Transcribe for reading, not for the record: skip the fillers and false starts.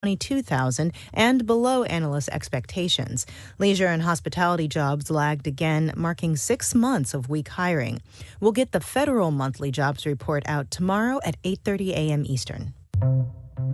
22,000 and below analyst expectations. Leisure and hospitality jobs lagged again, marking 6 months of weak hiring. We'll get the federal monthly jobs report out tomorrow at 8:30 a.m. Eastern.